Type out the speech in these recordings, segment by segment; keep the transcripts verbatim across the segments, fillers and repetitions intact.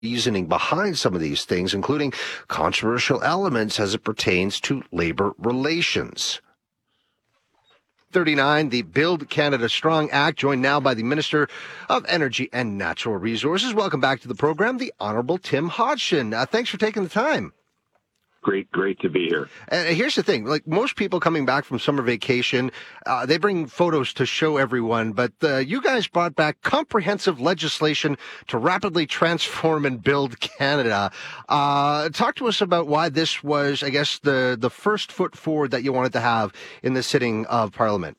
reasoning behind some of these things, including controversial elements as it pertains to labor relations. thirty-nine, the Build Canada Strong Act, joined now by the Minister of Energy and Natural Resources. Welcome back to the program, the Honourable Tim Hodgson. Uh, thanks for taking the time. Great, great to be here. And here's the thing, like most people coming back from summer vacation, uh, they bring photos to show everyone, but uh, you guys brought back comprehensive legislation to rapidly transform and build Canada. Uh, talk to us about why this was, I guess, the, the first foot forward that you wanted to have in the sitting of Parliament.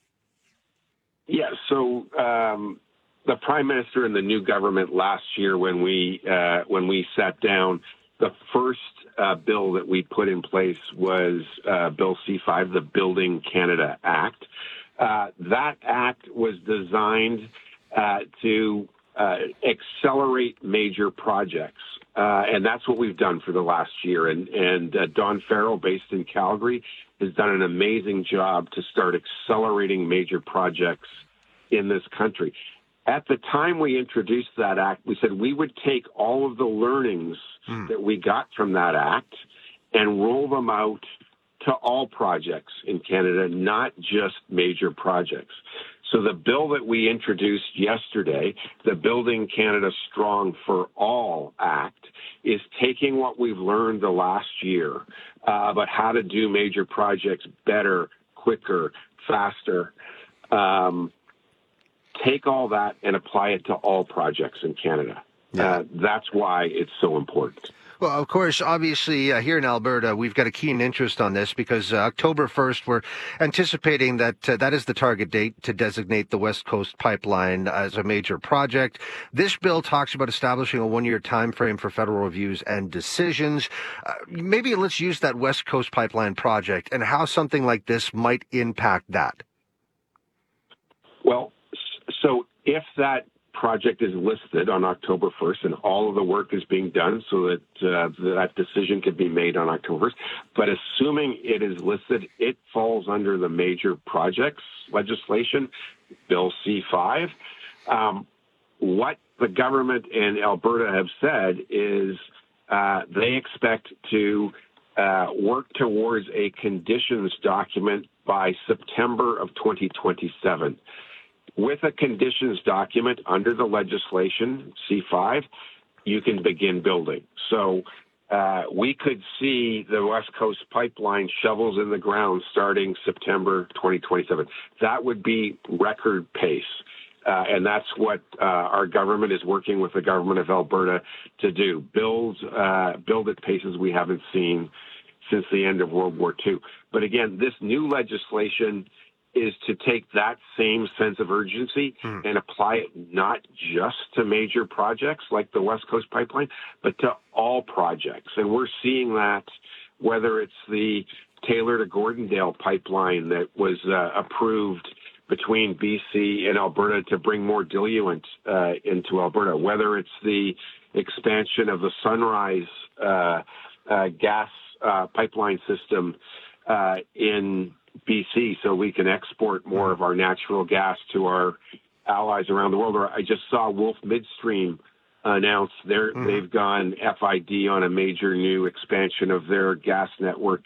Yeah, so um, the Prime Minister and the new government last year when we, uh, when we sat down, the first uh, bill that we put in place was uh, Bill C five, the Building Canada Act. Uh, that act was designed uh, to uh, accelerate major projects, uh, and that's what we've done for the last year. And, and uh, Dawn Farrell, based in Calgary, has done an amazing job to start accelerating major projects in this country. At the time we introduced that act, we said we would take all of the learnings mm. that we got from that act and roll them out to all projects in Canada, not just major projects. So the bill that we introduced yesterday, the Building Canada Strong for All Act, is taking what we've learned the last year uh, about how to do major projects better, quicker, faster, um, take all that and apply it to all projects in Canada. Yeah. Uh, that's why it's so important. Well, of course, obviously, uh, here in Alberta, we've got a keen interest on this because uh, October first, we're anticipating that uh, that is the target date to designate the West Coast Pipeline as a major project. This bill talks about establishing a one-year time frame for federal reviews and decisions. Uh, maybe let's use that West Coast Pipeline project and how something like this might impact that. Well, so if that project is listed on October first and all of the work is being done so that uh, that decision could be made on October first, but assuming it is listed, it falls under the major projects legislation, Bill C five. Um, what the government in Alberta have said is uh, they expect to uh, work towards a conditions document by September of twenty twenty-seven. With a conditions document under the legislation, C five, you can begin building. So uh, we could see the West Coast Pipeline shovels in the ground starting September twenty twenty-seven. That would be record pace. Uh, and that's what uh, our government is working with the government of Alberta to do, build, uh, build at paces we haven't seen since the end of World War Two. But again, this new legislation is to take that same sense of urgency hmm. and apply it not just to major projects like the West Coast Pipeline, but to all projects. And we're seeing that whether it's the Taylor to Gordondale pipeline that was uh, approved between B C and Alberta to bring more diluent uh, into Alberta, whether it's the expansion of the Sunrise uh, uh, gas uh, pipeline system uh, in B C so we can export more of our natural gas to our allies around the world. Or I just saw Wolf Midstream announce they're, mm. they've gone F I D on a major new expansion of their gas network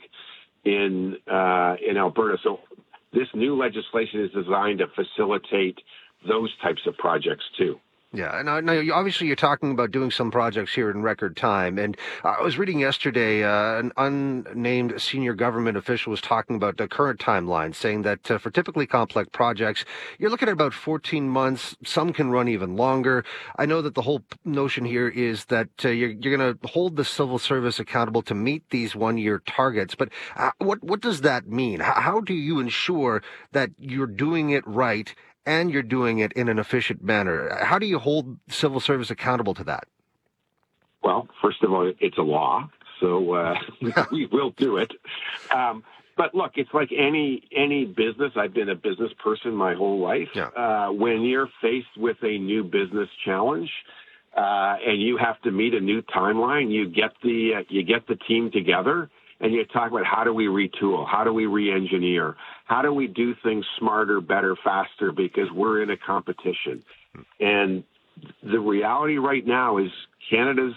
in uh, in Alberta. So this new legislation is designed to facilitate those types of projects too. Yeah, and now obviously you're talking about doing some projects here in record time. And I was reading yesterday, uh, an unnamed senior government official was talking about the current timeline, saying that uh, for typically complex projects, you're looking at about fourteen months. Some can run even longer. I know that the whole notion here is that uh, you're, you're going to hold the civil service accountable to meet these one-year targets. But uh, what what does that mean? How, how do you ensure that you're doing it right and you're doing it in an efficient manner? How do you hold civil service accountable to that? Well, first of all, it's a law, so uh, we will do it. Um, but look, it's like any any business. I've been a business person my whole life. Yeah. Uh, when you're faced with a new business challenge uh, and you have to meet a new timeline, you get the uh, you get the team together. And you talk about how do we retool? How do we re-engineer? How do we do things smarter, better, faster? Because we're in a competition. And the reality right now is Canada's